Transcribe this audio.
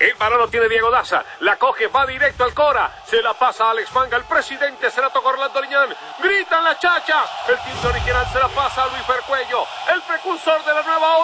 El balón lo tiene Diego Daza. La coge, va directo al Cora. Se la pasa a Alex Manga. El presidente se la toca Orlando Liñán. Gritan la chacha. El timbre original se la pasa a Luis Fercuello. El precursor de la nueva ola.